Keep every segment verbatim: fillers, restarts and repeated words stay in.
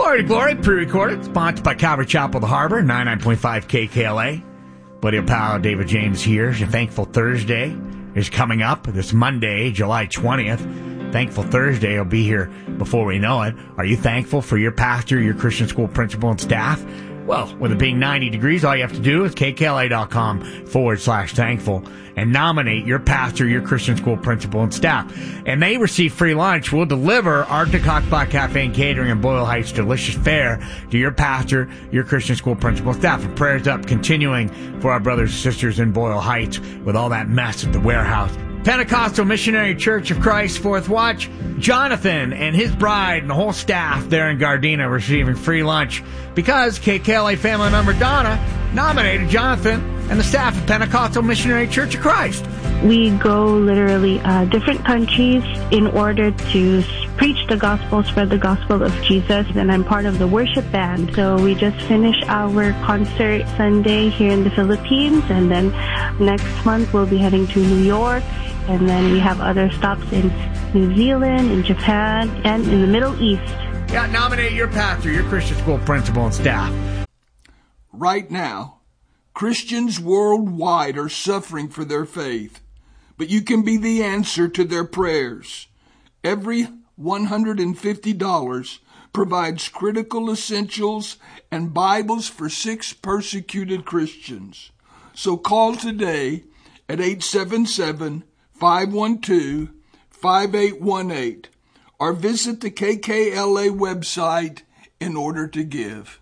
Glory to Glory, pre-recorded, sponsored by Calvary Chapel, the Harbor, ninety-nine point five K K L A. Buddy pal David James here. Your Thankful Thursday is coming up this Monday, July twentieth. Thankful Thursday will be here before we know it. Are you thankful for your pastor, your Christian school principal, and staff? Well, with it being ninety degrees, all you have to do is kkla.com forward slash thankful and nominate your pastor, your Christian school principal, and staff. And they receive free lunch. We'll deliver Arctic Hot Spot Cafe and Catering in Boyle Heights delicious fare to your pastor, your Christian school principal, and staff. And prayers up, continuing for our brothers and sisters in Boyle Heights with all that mess at the warehouse. Pentecostal Missionary Church of Christ, Fourth Watch, Jonathan and his bride and the whole staff there in Gardena receiving free lunch because K K L A family member Donna nominated Jonathan and the staff of Pentecostal Missionary Church of Christ. We go literally uh, different countries in order to preach the gospel, spread the gospel of Jesus, and I'm part of the worship band. So we just finished our concert Sunday here in the Philippines, and then next month we'll be heading to New York, and then we have other stops in New Zealand, in Japan, and in the Middle East. Yeah, nominate your pastor, your Christian school principal, and staff. Right now, Christians worldwide are suffering for their faith, but you can be the answer to their prayers. Every one hundred fifty dollars provides critical essentials and Bibles for six persecuted Christians. So call today at eight seven seven, five one two, five eight one eight or visit the K K L A website in order to give.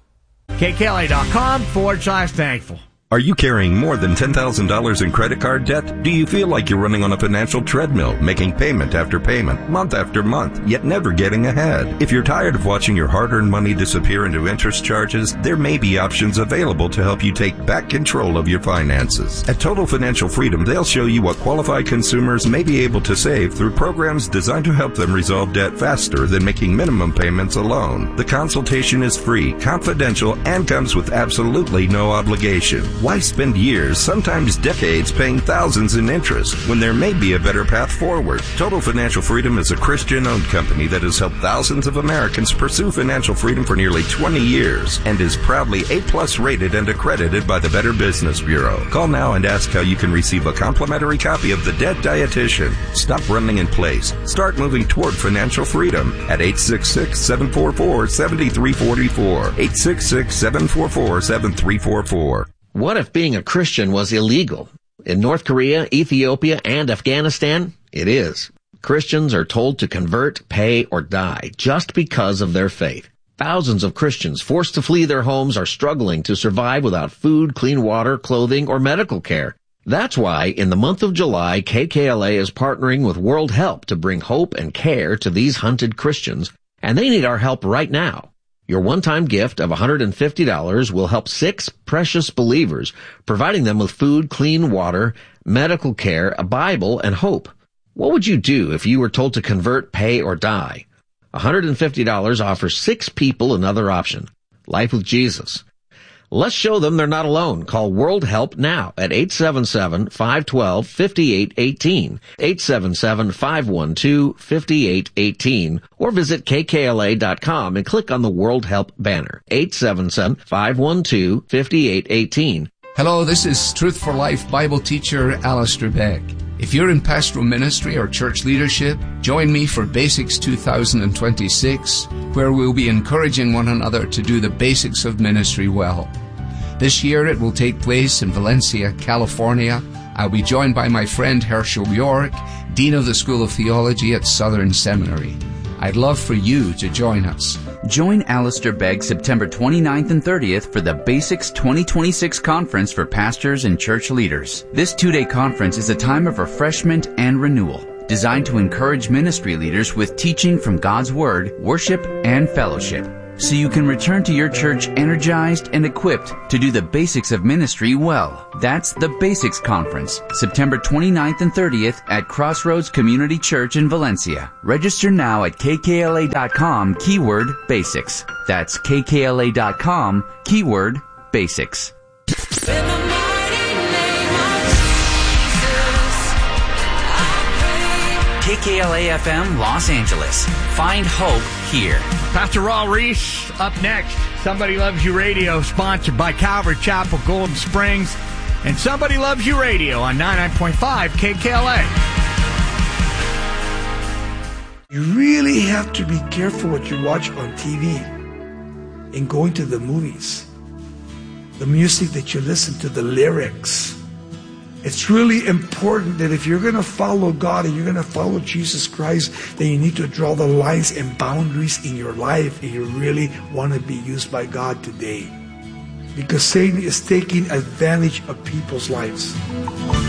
kkla.com forward slash thankful. Are you carrying more than ten thousand dollars in credit card debt? Do you feel like you're running on a financial treadmill, making payment after payment, month after month, yet never getting ahead? If you're tired of watching your hard-earned money disappear into interest charges, there may be options available to help you take back control of your finances. At Total Financial Freedom, they'll show you what qualified consumers may be able to save through programs designed to help them resolve debt faster than making minimum payments alone. The consultation is free, confidential, and comes with absolutely no obligation. Why spend years, sometimes decades, paying thousands in interest when there may be a better path forward? Total Financial Freedom is a Christian-owned company that has helped thousands of Americans pursue financial freedom for nearly twenty years and is proudly A-plus rated and accredited by the Better Business Bureau. Call now and ask how you can receive a complimentary copy of The Debt Dietitian. Stop running in place. Start moving toward financial freedom at eight six six, seven four four, seven three four four. eight six six, seven four four, seven three four four. What if being a Christian was illegal? In North Korea, Ethiopia, and Afghanistan, it is. Christians are told to convert, pay, or die just because of their faith. Thousands of Christians forced to flee their homes are struggling to survive without food, clean water, clothing, or medical care. That's why, in the month of July, K K L A is partnering with World Help to bring hope and care to these hunted Christians, and they need our help right now. Your one-time gift of one hundred fifty dollars will help six precious believers, providing them with food, clean water, medical care, a Bible, and hope. What would you do if you were told to convert, pay, or die? one hundred fifty dollars offers six people another option, life with Jesus. Let's show them they're not alone. Call World Help now at eight seven seven, five one two, five eight one eight, eight seven seven, five one two, five eight one eight, or visit K K L A dot com and click on the World Help banner, eight seven seven, five one two, five eight one eight. Hello, this is Truth for Life Bible teacher Alistair Begg. If you're in pastoral ministry or church leadership, join me for Basics two thousand twenty-six, where we'll be encouraging one another to do the basics of ministry well. This year it will take place in Valencia, California. I'll be joined by my friend Herschel York, Dean of the School of Theology at Southern Seminary. I'd love for you to join us. Join Alistair Begg September twenty-ninth and thirtieth for the Basics twenty twenty-six Conference for Pastors and Church Leaders. This two-day conference is a time of refreshment and renewal, designed to encourage ministry leaders with teaching from God's Word, worship, and fellowship, so you can return to your church energized and equipped to do the basics of ministry well. That's the Basics Conference, September twenty-ninth and thirtieth at Crossroads Community Church in Valencia. Register now at K K L A dot com, keyword basics. That's K K L A dot com, keyword basics. K K L A F M Los Angeles. Find hope here. Pastor Raul Reese up next. Somebody Loves You Radio, sponsored by Calvary Chapel, Golden Springs. And Somebody Loves You Radio on ninety-nine point five K K L A. You really have to be careful what you watch on T V and going to the movies. The music that you listen to, the lyrics. It's really important that if you're going to follow God and you're going to follow Jesus Christ, then you need to draw the lines and boundaries in your life if you really want to be used by God today. Because Satan is taking advantage of people's lives.